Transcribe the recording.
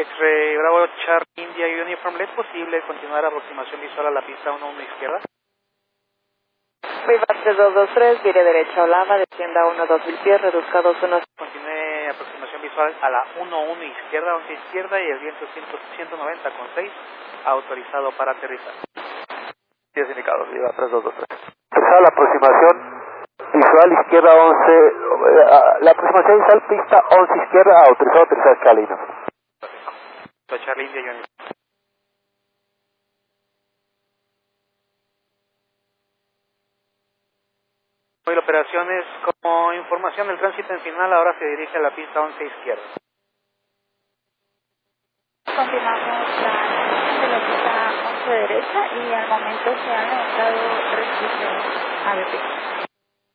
X-Ray Bravo Charlie India Uniform, ¿le es posible continuar aproximación visual a la pista 11 izquierda? Viva 3223, vire derecha Holanda, descienda 12000 pies, reduzca 21. Continúe aproximación visual a la 11 izquierda, 11 izquierda y el viento 190,6, autorizado para aterrizar. 10 indicados, Viva 3223. Empezar la aproximación visual izquierda 11, la aproximación visual pista 11 izquierda, autorizado a aterrizar Charlie. Charlie India Uniform. Hoy la operación es como información, el tránsito en final ahora se dirige a la pista 11 izquierda. Continuamos de la pista 11 derecha y al momento se han levantado restricciones ABP.